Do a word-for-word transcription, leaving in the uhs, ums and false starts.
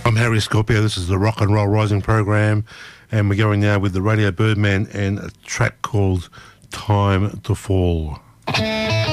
I'm Harry Scorpio. This is the Rock and Roll Rising program, and we're going now with the Radio Birdman and a track called Time to Fall.